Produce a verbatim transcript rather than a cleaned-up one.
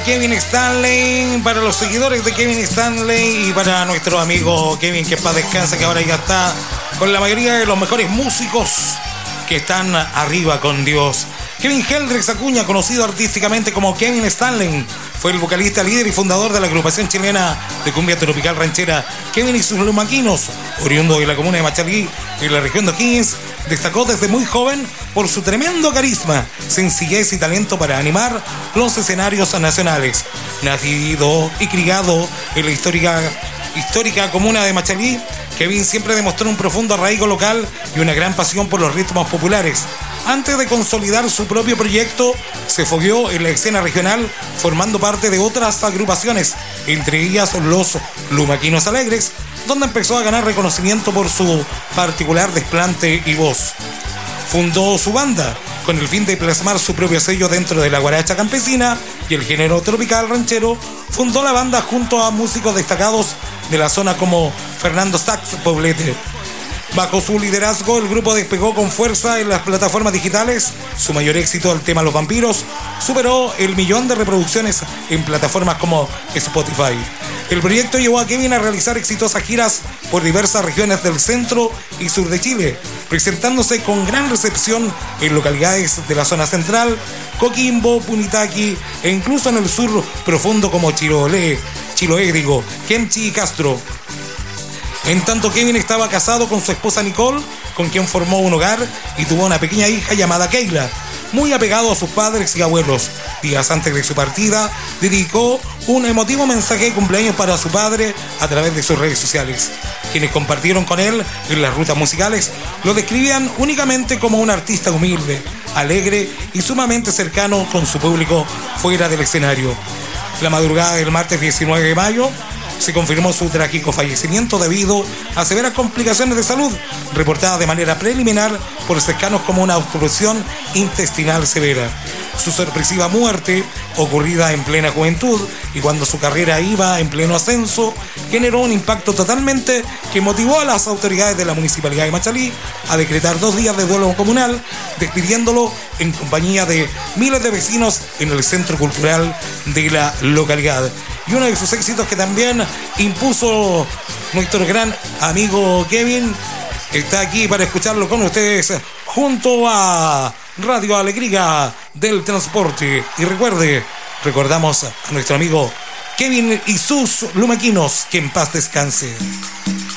Kevin Stanley, para los seguidores de Kevin Stanley y para nuestro amigo Kevin, que paz descansa, que ahora ya está con la mayoría de los mejores músicos que están arriba con Dios. Kevin Hendrix Acuña, conocido artísticamente como Kevin Stanley, fue el vocalista, líder y fundador de la agrupación chilena de cumbia tropical ranchera Kevin y sus Lumaquinos. Oriundo de la comuna de Machalí, en la región de O'Higgins, destacó desde muy joven por su tremendo carisma, sencillez y talento para animar los escenarios nacionales. Nacido y criado en la histórica, histórica comuna de Machalí, Kevin siempre demostró un profundo arraigo local y una gran pasión por los ritmos populares. Antes de consolidar su propio proyecto, se fogueó en la escena regional formando parte de otras agrupaciones, entre ellas los Lumaquinos Alegres, donde empezó a ganar reconocimiento por su particular desplante y voz. Fundó su banda con el fin de plasmar su propio sello dentro de la guaracha campesina y el género tropical ranchero. Fundó la banda junto a músicos destacados de la zona como Fernando Sax Poblete. Bajo su liderazgo, el grupo despegó con fuerza en las plataformas digitales. Su mayor éxito, el tema Los Vampiros, superó el millón de reproducciones en plataformas como Spotify. El proyecto llevó a Kevin a realizar exitosas giras por diversas regiones del centro y sur de Chile, presentándose con gran recepción en localidades de la zona central, Coquimbo, Punitaqui e incluso en el sur profundo como Chiloé, Chiloé, digo, Kemchi y Castro. En tanto, Kevin estaba casado con su esposa Nicole, con quien formó un hogar y tuvo una pequeña hija llamada Keila. Muy apegado a sus padres y abuelos, días antes de su partida, dedicó un emotivo mensaje de cumpleaños para su padre a través de sus redes sociales. Quienes compartieron con él en las rutas musicales lo describían únicamente como un artista humilde, alegre y sumamente cercano con su público fuera del escenario. La madrugada del martes diecinueve de mayo, se confirmó su trágico fallecimiento debido a severas complicaciones de salud, reportadas de manera preliminar por cercanos como una obstrucción intestinal severa. Su sorpresiva muerte, ocurrida en plena juventud y cuando su carrera iba en pleno ascenso, generó un impacto totalmente que motivó a las autoridades de la Municipalidad de Machalí a decretar dos días de duelo comunal, despidiéndolo en compañía de miles de vecinos en el centro cultural de la localidad. Y uno de sus éxitos que también impuso nuestro gran amigo Kevin está aquí para escucharlo con ustedes junto a Radio Alegría del Transporte. Y recuerde, recordamos a nuestro amigo Kevin y sus Lumaquinos, que en paz descanse.